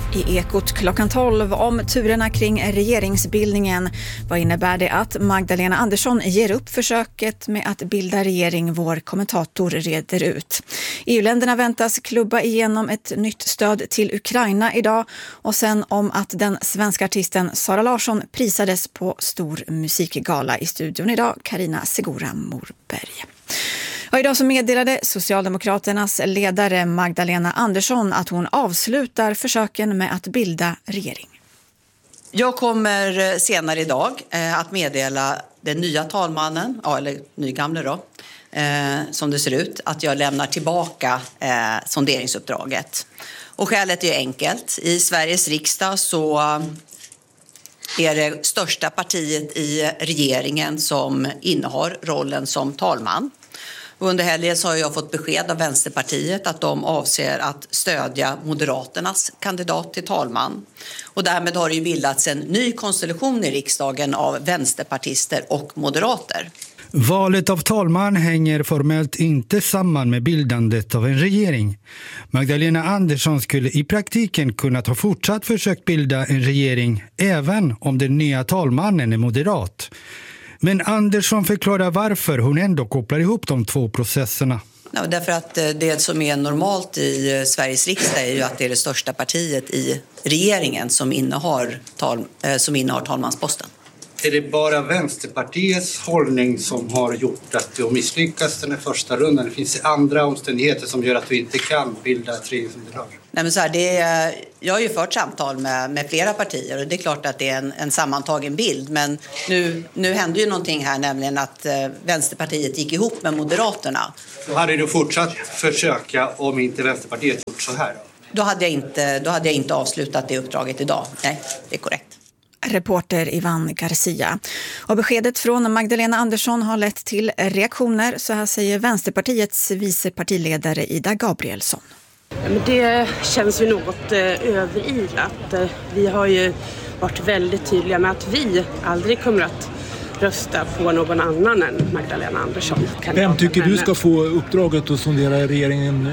I Ekot klockan 12 om turerna kring regeringsbildningen. Vad innebär det att Magdalena Andersson ger upp försöket med att bilda regering? Vår kommentator reder ut. EU-länderna väntas klubba igenom ett nytt stöd till Ukraina idag. Och sen om att den svenska artisten Sara Larsson prisades på stor musikgala. I studion idag Carina Segura Morberg. Och idag så meddelade Socialdemokraternas ledare Magdalena Andersson att hon avslutar försöken med att bilda regering. Jag kommer senare idag att meddela den nya talmannen, eller nygamle då, som det ser ut, att jag lämnar tillbaka sonderingsuppdraget. Och skälet är enkelt. I Sveriges riksdag så är det största partiet i regeringen som innehar rollen som talman. Under helgen så har jag fått besked av Vänsterpartiet att de avser att stödja Moderaternas kandidat till talman. Och därmed har det ju bildats en ny konstellation i riksdagen av vänsterpartister och moderater. Valet av talman hänger formellt inte samman med bildandet av en regering. Magdalena Andersson skulle i praktiken kunnat ha fortsatt försökt bilda en regering även om den nya talmannen är moderat. Men Andersson förklarar varför hon ändå kopplar ihop de två processerna. Ja, därför att det som är normalt i Sveriges riksdag är ju att det är det största partiet i regeringen som innehar talmansposten. Är det bara Vänsterpartiets hållning som har gjort att du har misslyckats den här första rundan? Det finns andra omständigheter som gör att vi inte kan bilda ett regeringsunderlag. Nej, men jag har ju fört samtal med flera partier och det är klart att det är en sammantagen bild. Men nu hände ju någonting här, nämligen att Vänsterpartiet gick ihop med Moderaterna. Då hade du fortsatt försöka om inte Vänsterpartiet gjort så här då? Då hade jag inte avslutat det uppdraget idag. Nej, det är korrekt. Reporter Ivan Garcia. Och beskedet från Magdalena Andersson har lett till reaktioner. Så här säger Vänsterpartiets vice partiledare Ida Gabrielsson. Men det känns ju något överilat. Vi har ju varit väldigt tydliga med att vi aldrig kommer att rösta på någon annan än Magdalena Andersson. Vem tycker du ska få uppdraget att sondera regeringen?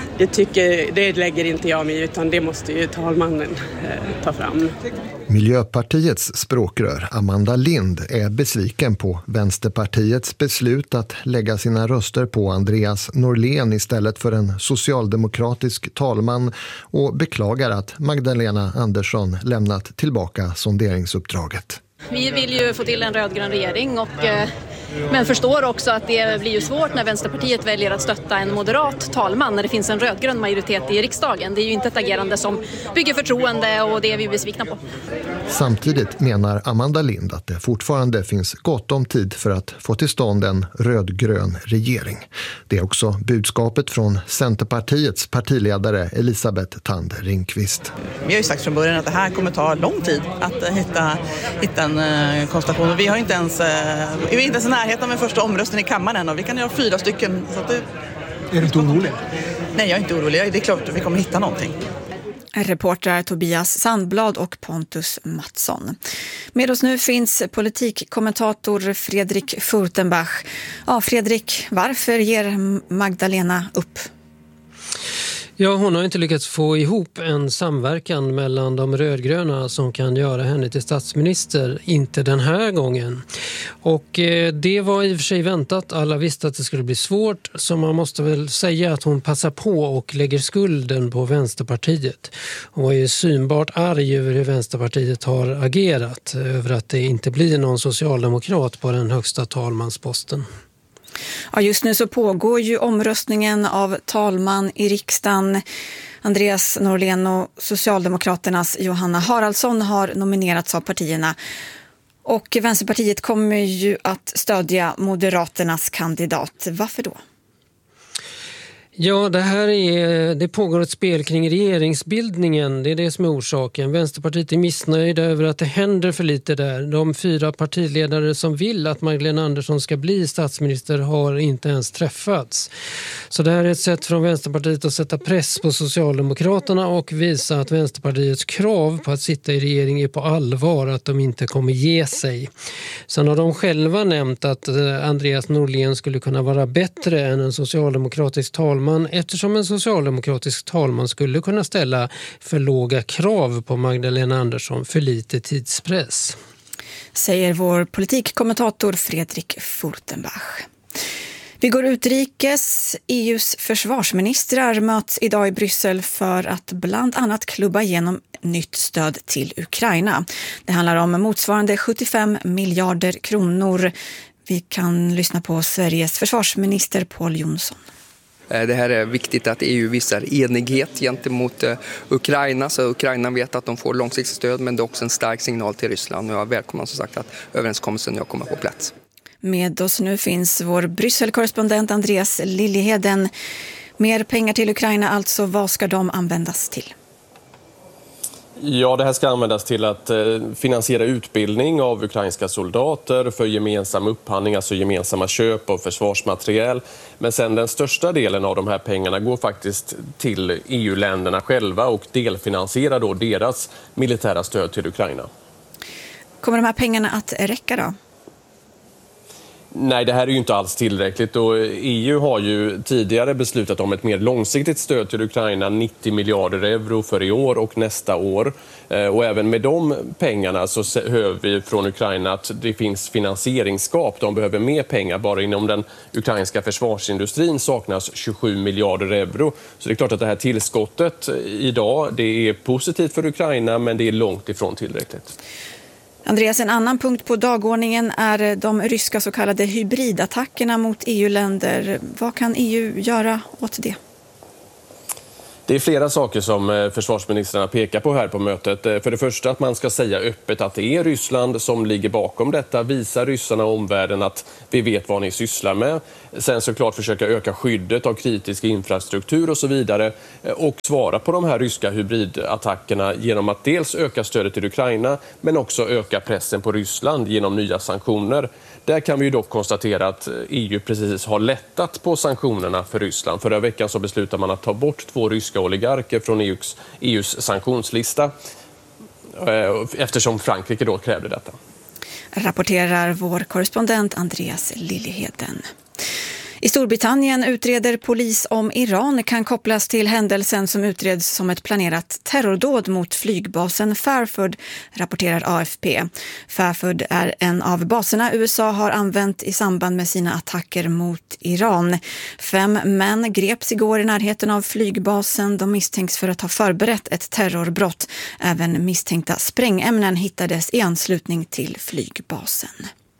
Det lägger inte jag mig, utan det måste ju talmannen ta fram. Miljöpartiets språkrör Amanda Lind är besviken på Vänsterpartiets beslut att lägga sina röster på Andreas Norlén istället för en socialdemokratisk talman och beklagar att Magdalena Andersson lämnat tillbaka sonderingsuppdraget. Vi vill ju få till en rödgrön regering men förstår också att det blir ju svårt när Vänsterpartiet väljer att stötta en moderat talman när det finns en rödgrön majoritet i riksdagen. Det är ju inte ett agerande som bygger förtroende och det är vi besvikna på. Samtidigt menar Amanda Lind att det fortfarande finns gott om tid för att få till stånd en rödgrön regering. Det är också budskapet från Centerpartiets partiledare Elisabeth Thand Ringqvist. Vi har ju sagt från början att det här kommer ta lång tid att hitta en konstellation. Vi har inte ens i närheten med första omröstningen i kammaren och vi kan göra 4 stycken. Så att Är du inte orolig? Nej, jag är inte orolig. Det är klart att vi kommer hitta någonting. Reporter Tobias Sandblad och Pontus Mattsson. Med oss nu finns politikkommentator Fredrik Furtenbach. Ja, Fredrik, varför ger Magdalena upp? Ja, hon har inte lyckats få ihop en samverkan mellan de rödgröna som kan göra henne till statsminister, inte den här gången. Och det var i och för sig väntat, alla visste att det skulle bli svårt, så man måste väl säga att hon passar på och lägger skulden på Vänsterpartiet. Hon var ju synbart arg över hur Vänsterpartiet har agerat, över att det inte blir någon socialdemokrat på den högsta talmansposten. Ja, just nu så pågår ju omröstningen av talman i riksdagen. Andreas Norlén och Socialdemokraternas Johanna Haraldsson har nominerats av partierna. Och Vänsterpartiet kommer ju att stödja Moderaternas kandidat. Varför då? Ja, det pågår ett spel kring regeringsbildningen. Det är det som är orsaken. Vänsterpartiet är missnöjda över att det händer för lite där. De 4 partiledare som vill att Magdalena Andersson ska bli statsminister har inte ens träffats. Så det här är ett sätt från Vänsterpartiet att sätta press på Socialdemokraterna och visa att Vänsterpartiets krav på att sitta i regering är på allvar, att de inte kommer ge sig. Sen har de själva nämnt att Andreas Norlén skulle kunna vara bättre än en socialdemokratisk talman talman, eftersom en socialdemokratisk talman skulle kunna ställa för låga krav på Magdalena Andersson för lite tidspress. Säger vår politikkommentator Fredrik Furtenbach. Vi går utrikes. EUs försvarsministrar möts idag i Bryssel för att bland annat klubba igenom nytt stöd till Ukraina. Det handlar om motsvarande 75 miljarder kronor. Vi kan lyssna på Sveriges försvarsminister Pål Jonsson. Det här är viktigt att EU visar enighet gentemot Ukraina, så Ukraina vet att de får långsiktigt stöd, men det är också en stark signal till Ryssland. Och jag välkomnar som sagt att överenskommelsen nu kommer på plats. Med oss nu finns vår Brysselkorrespondent Andreas Liljeheden. Mer pengar till Ukraina, alltså vad ska de användas till? Ja, det här ska användas till att finansiera utbildning av ukrainska soldater för gemensam upphandling, alltså gemensamma köp av försvarsmateriel. Men sen den största delen av de här pengarna går faktiskt till EU-länderna själva och delfinansierar då deras militära stöd till Ukraina. Kommer de här pengarna att räcka då? Nej, det här är ju inte alls tillräckligt och EU har ju tidigare beslutat om ett mer långsiktigt stöd till Ukraina, 90 miljarder euro för i år och nästa år. Och även med de pengarna så hör vi från Ukraina att det finns finansieringsgap. De behöver mer pengar. Bara inom den ukrainska försvarsindustrin saknas 27 miljarder euro. Så det är klart att det här tillskottet idag, det är positivt för Ukraina, men det är långt ifrån tillräckligt. Andreas, en annan punkt på dagordningen är de ryska så kallade hybridattackerna mot EU-länder. Vad kan EU göra åt det? Det är flera saker som försvarsministrarna pekar på här på mötet. För det första att man ska säga öppet att det är Ryssland som ligger bakom detta. Visa ryssarna och omvärlden att vi vet vad ni sysslar med. Sen såklart försöka öka skyddet av kritisk infrastruktur och så vidare. Och svara på de här ryska hybridattackerna genom att dels öka stödet till Ukraina men också öka pressen på Ryssland genom nya sanktioner. Där kan vi ju dock konstatera att EU precis har lättat på sanktionerna för Ryssland. Förra veckan så beslutade man att ta bort 2 ryska oligarker från EUs sanktionslista eftersom Frankrike då krävde detta. Rapporterar vår korrespondent Andreas Liljeheden. I Storbritannien utreder polis om Iran kan kopplas till händelsen som utreds som ett planerat terrordåd mot flygbasen Fairford, rapporterar AFP. Fairford är en av baserna USA har använt i samband med sina attacker mot Iran. 5 män greps igår i närheten av flygbasen. De misstänks för att ha förberett ett terrorbrott. Även misstänkta sprängämnen hittades i anslutning till flygbasen.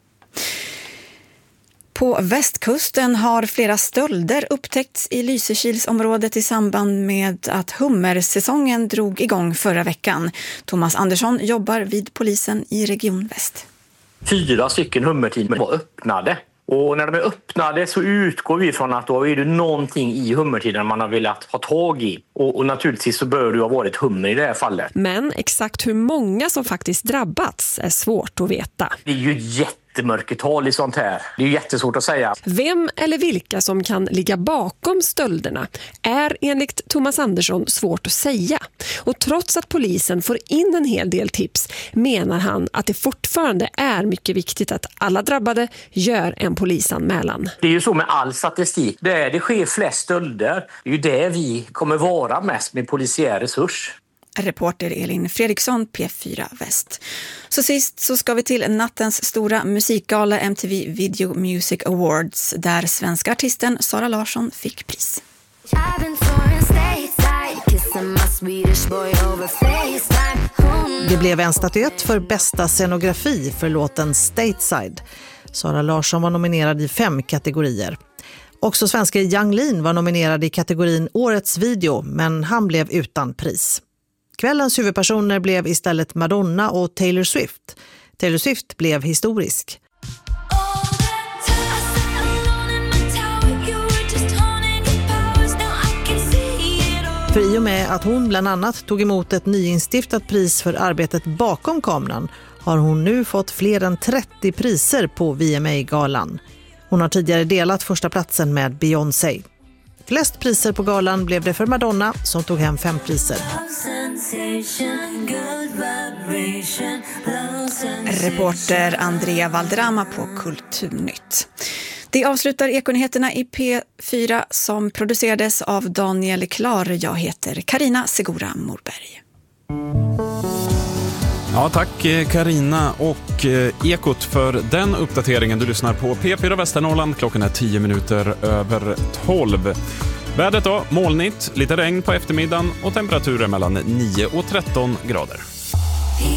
På västkusten har flera stölder upptäckts i Lysekilsområdet i samband med att hummersäsongen drog igång förra veckan. Thomas Andersson jobbar vid polisen i Region Väst. 4 stycken hummertinor var öppnade. Och när de är öppnade så utgår vi från att då är det någonting i hummertiden man har velat ha tag i. Och naturligtvis så bör det ha varit hummer i det här fallet. Men exakt hur många som faktiskt drabbats är svårt att veta. Det är ju jättemörkertal i sånt här. Det är ju jättesvårt att säga. Vem eller vilka som kan ligga bakom stölderna är enligt Thomas Andersson svårt att säga. Och trots att polisen får in en hel del tips menar han att det fortfarande är mycket viktigt att alla drabbade gör en polisanmälan. Det är ju så med all statistik. Där det sker flest stölder, det är ju där vi kommer vara mest med polisiär resurs. Reporter Elin Fredriksson, P4 Väst. Så sist så ska vi till nattens stora musikgala MTV Video Music Awards där svenska artisten Sara Larsson fick pris. Det blev en statyett för bästa scenografi för låten Stateside. Sara Larsson var nominerad i 5 kategorier. Också svenska Yung Lean var nominerad i kategorin Årets video, men han blev utan pris. Kvällens huvudpersoner blev istället Madonna och Taylor Swift. Taylor Swift blev historisk. För i och med att hon bland annat tog emot ett nyinstiftat pris för arbetet bakom kameran har hon nu fått fler än 30 priser på VMA-galan. Hon har tidigare delat första platsen med Beyoncé. Flest priser på galan blev det för Madonna som tog hem 5 priser. Reporter Andrea Valderrama på Kulturnytt. Det avslutar Ekonyheterna i P4 som producerades av Daniel Klar. Jag heter Karina Segura Morberg. Ja, tack Karina och Ekot för den uppdateringen. Du lyssnar på P4 Västernorrland. Klockan är 10 minuter över 12. Vädret då, molnigt, lite regn på eftermiddagen och temperaturer mellan 9 och 13 grader.